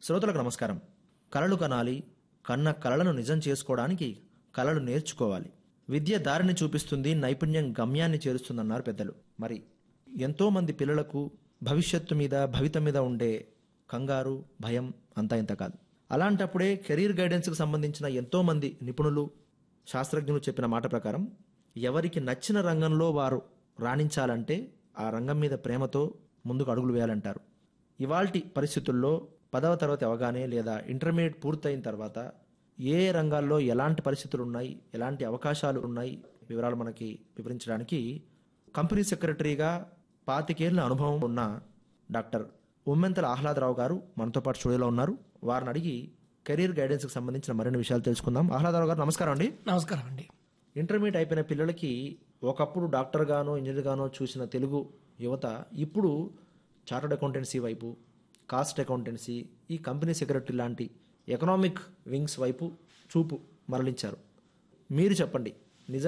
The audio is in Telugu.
శ్రోతలకు నమస్కారం. కలలు కనాలి, కన్న కలలను నిజం చేసుకోవడానికి కలలు నేర్చుకోవాలి. విద్య దారిని చూపిస్తుంది, నైపుణ్యం గమ్యాన్ని చేరుస్తుందన్నారు పెద్దలు. మరి ఎంతో మంది పిల్లలకు భవిష్యత్తు మీద భవిత మీద ఉండే కంగారు, భయం అంతా ఇంత కాదు. అలాంటప్పుడే కెరీర్ గైడెన్స్కి సంబంధించిన ఎంతో మంది నిపుణులు, శాస్త్రజ్ఞులు చెప్పిన మాట ప్రకారం ఎవరికి నచ్చిన రంగంలో వారు రాణించాలంటే ఆ రంగం మీద ప్రేమతో ముందుకు అడుగులు వేయాలంటారు. ఇవాల్టి పరిస్థితుల్లో 10వ తరగతి అవగానే లేదా ఇంటర్మీడియట్ పూర్తయిన తర్వాత ఏ రంగాల్లో ఎలాంటి పరిస్థితులు ఉన్నాయి, ఎలాంటి అవకాశాలు ఉన్నాయి వివరాలు మనకి వివరించడానికి కంపెనీ సెక్రటరీగా 25 ఏళ్ల అనుభవం ఉన్న డాక్టర్ ఉమ్మెంతల ఆహ్లాదరావు గారు మనతో పాటు స్టూడియోలో ఉన్నారు. వారిని అడిగి కెరీర్ గైడెన్స్కి సంబంధించిన మరిన్ని విషయాలు తెలుసుకుందాం. ఆహ్లాదరావు గారు నమస్కారం అండి. నమస్కారం అండి. ఇంటర్మీడియట్ అయిపోయిన పిల్లలకి ఒకప్పుడు డాక్టర్ గానో ఇంజనీర్ గానో చూసిన తెలుగు యువత ఇప్పుడు చార్టర్డ్ అకౌంటెన్సీ వైపు, కాస్ట్ అకౌంటెన్సీ, ఈ కంపెనీ సెక్రటరీ లాంటి ఎకనామిక్ వింగ్స్ వైపు చూపు మరలించారు. మీరు చెప్పండి,